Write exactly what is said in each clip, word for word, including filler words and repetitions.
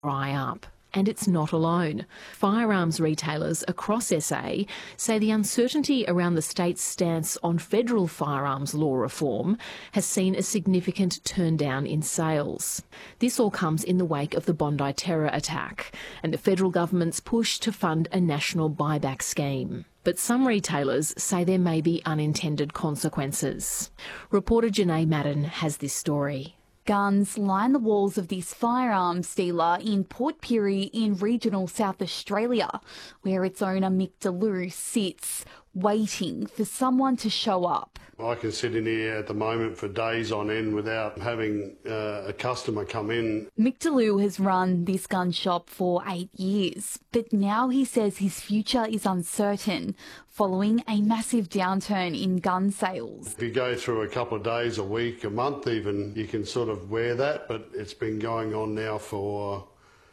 dry up. And it's not alone. Firearms retailers across S A say the uncertainty around the state's stance on federal firearms law reform has seen a significant turndown in sales. This all comes in the wake of the Bondi terror attack and the federal government's push to fund a national buyback scheme. But some retailers say there may be unintended consequences. Reporter Janae Madden has this story. Guns line the walls of this firearms dealer in Port Pirie in regional South Australia, where its owner Mick DeLue sits, waiting for someone to show up. I can sit in here at the moment for days on end without having uh, a customer come in. Mick DeLue has run this gun shop for eight years, but now he says his future is uncertain following a massive downturn in gun sales. If you go through a couple of days, a week, a month even, you can sort of wear that, but it's been going on now for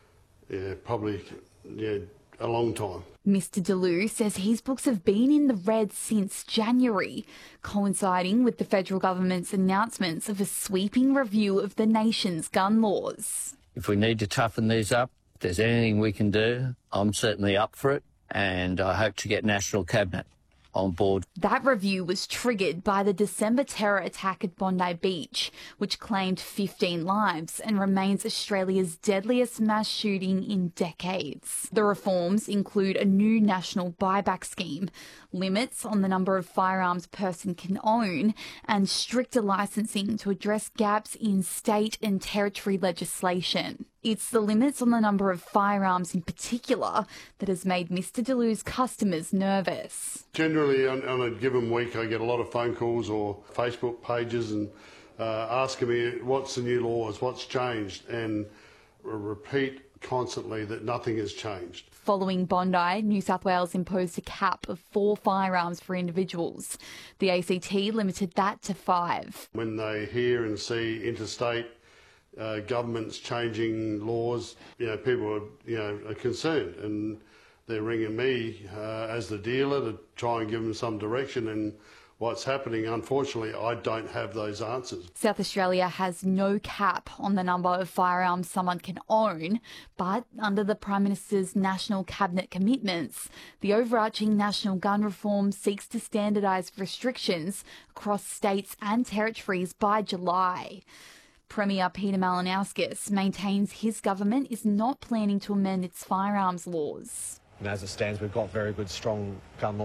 yeah, probably yeah, a long time. Mister DeLue says his books have been in the red since January, coinciding with the federal government's announcements of a sweeping review of the nation's gun laws. If we need to toughen these up, if there's anything we can do, I'm certainly up for it, and I hope to get National Cabinet on board. That review was triggered by the December terror attack at Bondi Beach, which claimed fifteen lives and remains Australia's deadliest mass shooting in decades. The reforms include a new national buyback scheme, limits on the number of firearms a person can own, and stricter licensing to address gaps in state and territory legislation. It's the limits on the number of firearms in particular that has made Mister DeLue's customers nervous. Generally, on, on a given week, I get a lot of phone calls or Facebook pages and uh, asking me what's the new laws, what's changed, and repeat constantly that nothing has changed. Following Bondi, New South Wales imposed a cap of four firearms for individuals. The A C T limited that to five. When they hear and see interstate Uh, governments changing laws, you know, people are, you know, are concerned, and they're ringing me uh, as the dealer to try and give them some direction. And what's happening, unfortunately, I don't have those answers. South Australia has no cap on the number of firearms someone can own, but under the Prime Minister's National Cabinet commitments, the overarching national gun reform seeks to standardise restrictions across states and territories by July. Premier Peter Malinauskas maintains his government is not planning to amend its firearms laws. And as it stands, we've got very good, strong gun laws.